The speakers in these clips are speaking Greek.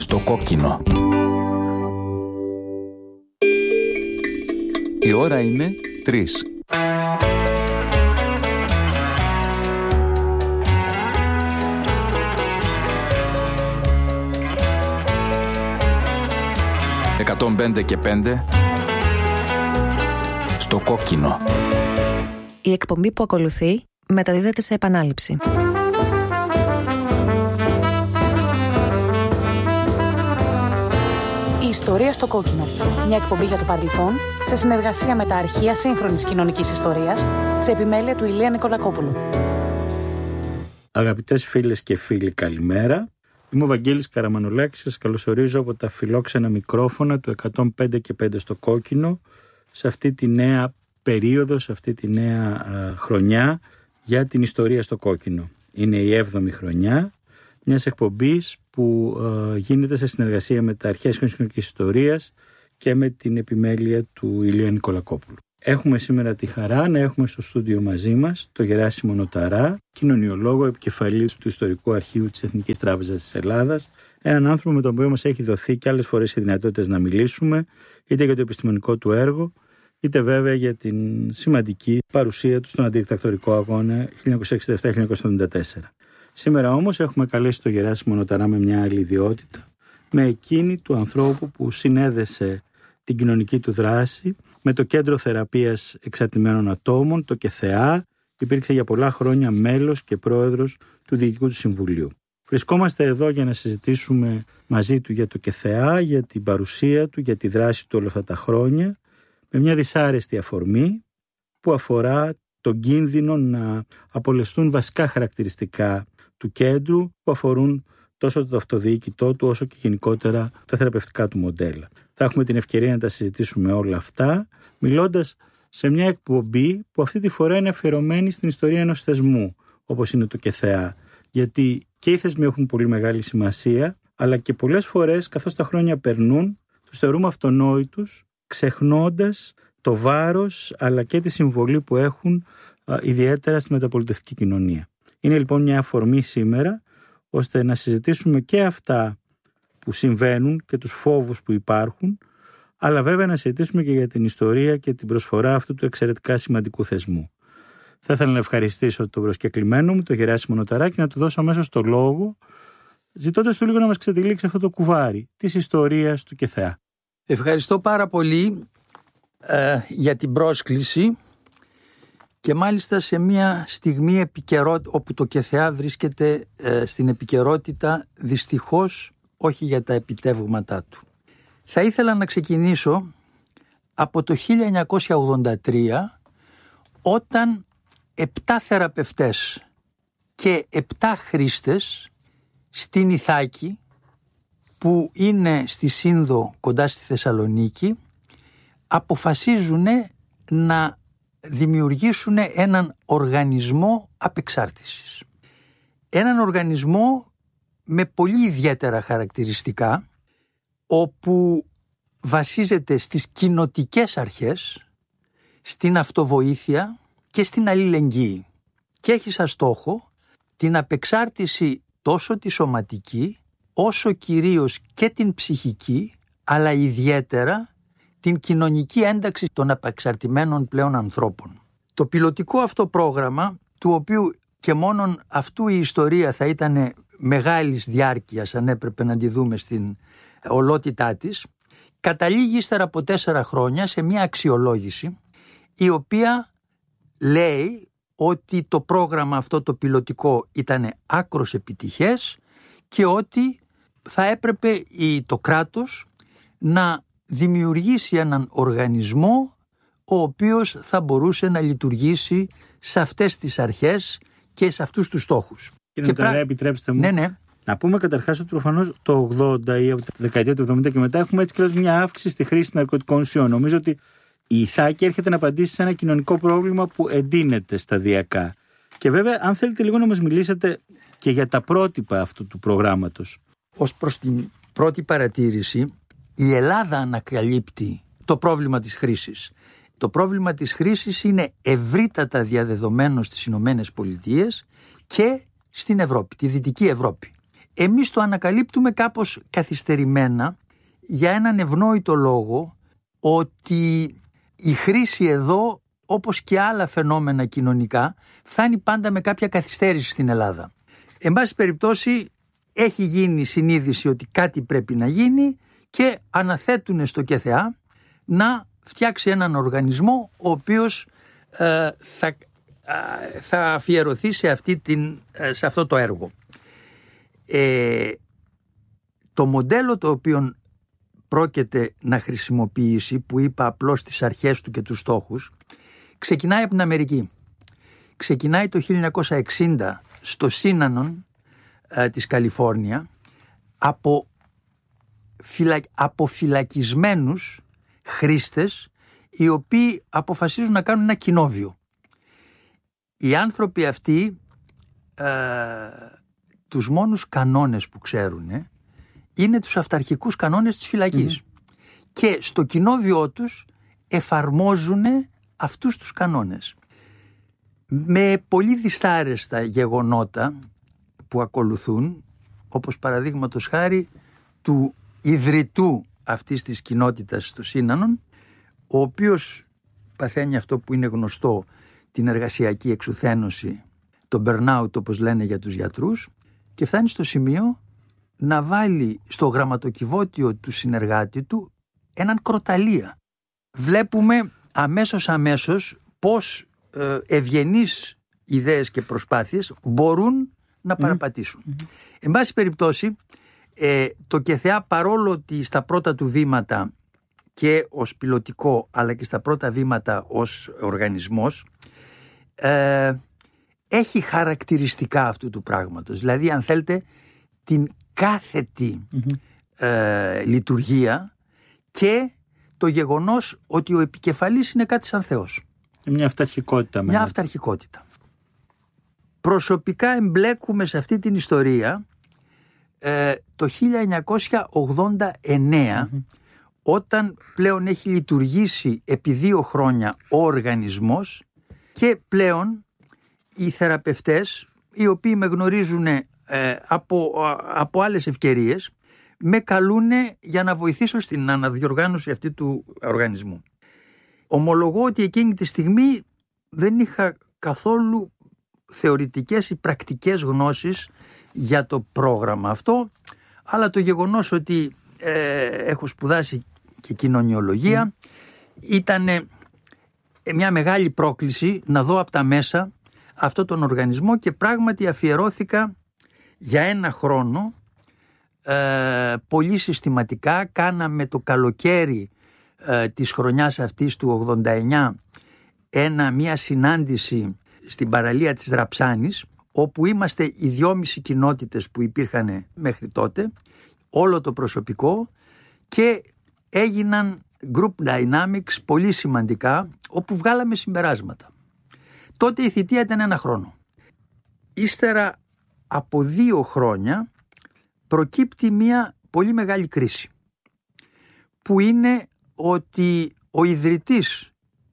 στο κόκκινο. Η ώρα είναι 3. «105 και 5» στο κόκκινο. Η εκπομπή που ακολουθεί μεταδίδεται σε επανάληψη. Η ιστορία στο κόκκινο. Μια εκπομπή για το παρελθόν σε συνεργασία με τα αρχεία σύγχρονης κοινωνικής ιστορίας σε επιμέλεια του Ηλία Νικολακόπουλου. Αγαπητές φίλες και φίλοι, καλημέρα. Είμαι ο Βαγγέλης Καραμανολάκης. Σας καλωσορίζω από τα φιλόξενα μικρόφωνα του 105 και 5 στο κόκκινο σε αυτή τη νέα περίοδο, σε αυτή τη νέα χρονιά για την ιστορία στο κόκκινο. Είναι η 7η χρονιά μιας εκπομπής που γίνεται σε συνεργασία με τα αρχαία κοινωνικής ιστορίας και με την επιμέλεια του Ηλία Νικολακόπουλου. Έχουμε σήμερα τη χαρά να έχουμε στο στούντιο μαζί μας τον Γεράσιμο Νοταρά, κοινωνιολόγο, επικεφαλής του Ιστορικού Αρχείου της Εθνικής Τράπεζας της Ελλάδας, έναν άνθρωπο με τον οποίο μας έχει δοθεί και άλλες φορές οι δυνατότητες να μιλήσουμε, είτε για το επιστημονικό του έργο, είτε βέβαια για την σημαντική παρουσία του στον αντιδικτατορικό αγώνα 1967-1974. Σήμερα όμως έχουμε καλέσει τον Γεράσιμο Νοταρά με μια άλλη ιδιότητα, με εκείνη του ανθρώπου που συνέδεσε την κοινωνική του δράση με το Κέντρο Θεραπείας Εξαρτημένων Ατόμων, το ΚΕΘΕΑ. Υπήρξε για πολλά χρόνια μέλος και πρόεδρος του Διοικητικού του Συμβουλίου. Βρισκόμαστε εδώ για να συζητήσουμε μαζί του για το ΚΕΘΕΑ, για την παρουσία του, για τη δράση του όλα αυτά τα χρόνια, με μια δυσάρεστη αφορμή που αφορά τον κίνδυνο να απολεστούν βασικά χαρακτηριστικά του κέντρου που αφορούν τόσο το αυτοδιοίκητό του όσο και γενικότερα τα θεραπευτικά του μοντέλα. Θα έχουμε την ευκαιρία να τα συζητήσουμε όλα αυτά μιλώντας σε μια εκπομπή που αυτή τη φορά είναι αφιερωμένη στην ιστορία ενός θεσμού όπως είναι το ΚΕΘΕΑ, γιατί και οι θεσμοί έχουν πολύ μεγάλη σημασία, αλλά και πολλές φορές καθώς τα χρόνια περνούν τους θεωρούμε αυτονόητους, ξεχνώντας το βάρος αλλά και τη συμβολή που έχουν ιδιαίτερα στη μεταπολιτευτική κοινωνία. Είναι λοιπόν μια αφορμή σήμερα ώστε να συζητήσουμε και αυτά που συμβαίνουν και τους φόβους που υπάρχουν, αλλά βέβαια να συζητήσουμε και για την ιστορία και την προσφορά αυτού του εξαιρετικά σημαντικού θεσμού. Θα ήθελα να ευχαριστήσω τον προσκεκλημένο μου, τον Γεράσιμο Νοταρά, και να του δώσω αμέσως το λόγο, ζητώντας του λίγο να μας ξετυλίξει αυτό το κουβάρι της ιστορίας του ΚΕΘΕΑ. Ευχαριστώ πάρα πολύ για την πρόσκληση και μάλιστα σε μια στιγμή όπου το ΚΕΘΕΑ βρίσκεται στην επικαιρότητα, δυστυχώς όχι για τα επιτεύγματά του. Θα ήθελα να ξεκινήσω από το 1983, όταν 7 θεραπευτές και 7 χρήστες στην Ιθάκη, που είναι στη Σύνδο κοντά στη Θεσσαλονίκη, αποφασίζουν να δημιουργήσουν έναν οργανισμό απεξάρτησης. Έναν οργανισμό με πολύ ιδιαίτερα χαρακτηριστικά, όπου βασίζεται στις κοινοτικές αρχές, στην αυτοβοήθεια και στην αλληλεγγύη. Και έχει σαν στόχο την απεξάρτηση τόσο τη σωματική, όσο κυρίως και την ψυχική, αλλά ιδιαίτερα την κοινωνική ένταξη των απεξαρτημένων πλέον ανθρώπων. Το πιλωτικό αυτό πρόγραμμα, του οποίου και μόνον αυτού η ιστορία θα ήταν μεγάλης διάρκειας αν έπρεπε να τη δούμε στην ολότητά της, καταλήγει ύστερα από 4 χρόνια σε μια αξιολόγηση η οποία λέει ότι το πρόγραμμα αυτό το πιλωτικό ήταν άκρος επιτυχές και ότι θα έπρεπε το κράτος να δημιουργήσει έναν οργανισμό ο οποίος θα μπορούσε να λειτουργήσει σε αυτές τις αρχές και σε αυτούς τους στόχους. Κύριε Νοταρά, επιτρέψτε μου να πούμε καταρχάς ότι προφανώς το 80 ή από τη δεκαετία του 70 και μετά έχουμε έτσι και μια αύξηση στη χρήση ναρκωτικών ουσιών. Νομίζω ότι η Ιθάκη έρχεται να απαντήσει σε ένα κοινωνικό πρόβλημα που εντείνεται σταδιακά. Και βέβαια, αν θέλετε λίγο να μας μιλήσετε και για τα πρότυπα αυτού του προγράμματος. Ως προς την πρώτη παρατήρηση, η Ελλάδα ανακαλύπτει το πρόβλημα της χρήσης. Το πρόβλημα της χρήσης είναι ευρύτατα διαδεδομένο στις Ηνωμένες Πολιτείες και στην Ευρώπη, τη Δυτική Ευρώπη. Εμείς το ανακαλύπτουμε κάπως καθυστερημένα για έναν ευνόητο λόγο, ότι η χρήση εδώ, όπως και άλλα φαινόμενα κοινωνικά, φτάνει πάντα με κάποια καθυστέρηση στην Ελλάδα. Εν πάση περιπτώσει, έχει γίνει συνείδηση ότι κάτι πρέπει να γίνει και αναθέτουν στο ΚΕΘΕΑ να φτιάξει έναν οργανισμό ο οποίος θα αφιερωθεί σε αυτό το έργο. Το μοντέλο το οποίο πρόκειται να χρησιμοποιήσει, που είπα απλώς τις αρχές του και τους στόχους, ξεκινάει από την Αμερική. Ξεκινάει το 1960 στο Σίνανον της Καλιφόρνια από φυλακισμένους χρήστες, οι οποίοι αποφασίζουν να κάνουν ένα κοινόβιο. Οι άνθρωποι αυτοί τους μόνους κανόνες που ξέρουν είναι τους αυταρχικούς κανόνες της φυλακής. Και στο κοινόβιό τους εφαρμόζουν αυτούς τους κανόνες. Με πολύ δυσάρεστα γεγονότα που ακολουθούν, όπως παραδείγματος χάρη του ιδρυτού αυτής της κοινότητας του Σίνανον, ο οποίος παθαίνει αυτό που είναι γνωστό, την εργασιακή εξουθένωση, το burnout όπως λένε για τους γιατρούς, και φτάνει στο σημείο να βάλει στο γραμματοκιβώτιο του συνεργάτη του έναν κροταλία. Βλέπουμε αμέσως πώς ευγενείς ιδέες και προσπάθειες μπορούν να παραπατήσουν. Εν πάση περιπτώσει, το ΚΕΘΕΑ, παρόλο ότι στα πρώτα του βήματα και ως πιλωτικό αλλά και στα πρώτα βήματα ως οργανισμός, έχει χαρακτηριστικά αυτού του πράγματος. Δηλαδή, αν θέλετε, την κάθετη λειτουργία και το γεγονός ότι ο επικεφαλής είναι κάτι σαν Θεός. Μια αυταρχικότητα. Μια αυταρχικότητα. Προσωπικά εμπλέκουμε σε αυτή την ιστορία το 1989, όταν πλέον έχει λειτουργήσει επί 2 χρόνια ο οργανισμός και πλέον οι θεραπευτές, οι οποίοι με γνωρίζουν από άλλες ευκαιρίες, με καλούν για να βοηθήσω στην αναδιοργάνωση αυτή του οργανισμού. Ομολογώ ότι εκείνη τη στιγμή δεν είχα καθόλου θεωρητικές ή πρακτικές γνώσεις για το πρόγραμμα αυτό, αλλά το γεγονός ότι έχω σπουδάσει και κοινωνιολογία ήταν μια μεγάλη πρόκληση να δω από τα μέσα αυτό τον οργανισμό, και πράγματι αφιερώθηκα για 1 χρόνο πολύ συστηματικά. Κάναμε το καλοκαίρι της χρονιάς αυτής του 89 μια συνάντηση στην παραλία της Δραψάνης, όπου είμαστε οι 2,5 κοινότητες που υπήρχαν μέχρι τότε, όλο το προσωπικό, και έγιναν group dynamics πολύ σημαντικά, όπου βγάλαμε συμπεράσματα. Τότε η θητεία ήταν 1 χρόνο. Ύστερα από 2 χρόνια προκύπτει μια πολύ μεγάλη κρίση, που είναι ότι ο ιδρυτής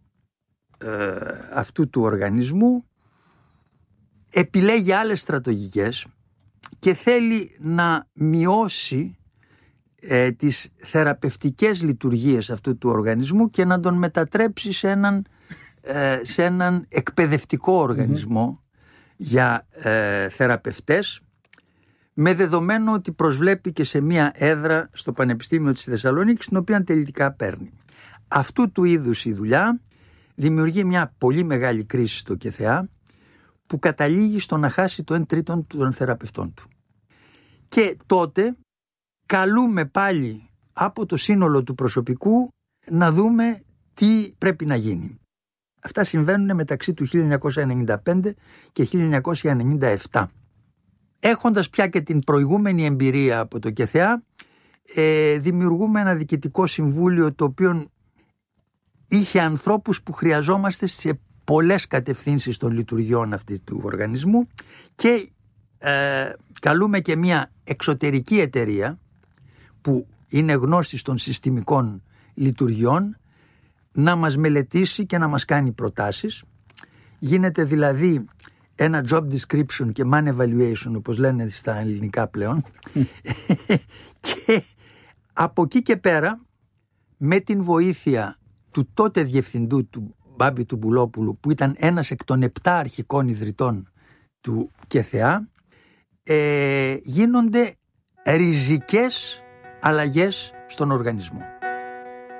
αυτού του οργανισμού επιλέγει άλλες στρατηγικές και θέλει να μειώσει τις θεραπευτικές λειτουργίες αυτού του οργανισμού και να τον μετατρέψει σε έναν εκπαιδευτικό οργανισμό για θεραπευτές, με δεδομένο ότι προσβλέπει και σε μία έδρα στο Πανεπιστήμιο της Θεσσαλονίκης, την οποία τελικά παίρνει. Αυτού του είδους η δουλειά δημιουργεί μια πολύ μεγάλη κρίση στο ΚΕΘΕΑ, που καταλήγει στο να χάσει το 1/3 των θεραπευτών του. Και τότε καλούμε πάλι από το σύνολο του προσωπικού να δούμε τι πρέπει να γίνει. Αυτά συμβαίνουν μεταξύ του 1995 και 1997. Έχοντας πια και την προηγούμενη εμπειρία από το ΚΕΘΕΑ, δημιουργούμε ένα διοικητικό συμβούλιο, το οποίο είχε ανθρώπους που χρειαζόμαστε σε πολλές κατευθύνσεις των λειτουργιών αυτού του οργανισμού, και καλούμε και μια εξωτερική εταιρεία που είναι γνώστης των συστημικών λειτουργιών να μας μελετήσει και να μας κάνει προτάσεις. Γίνεται δηλαδή ένα job description και man evaluation, όπως λένε στα ελληνικά πλέον. Και από εκεί και πέρα, με την βοήθεια του τότε διευθυντού, του Μπάμπη του Μπουλόπουλου, που ήταν ένας εκ των 7 αρχικών ιδρυτών του ΚΕΘΕΑ, γίνονται ριζικές αλλαγές στον οργανισμό.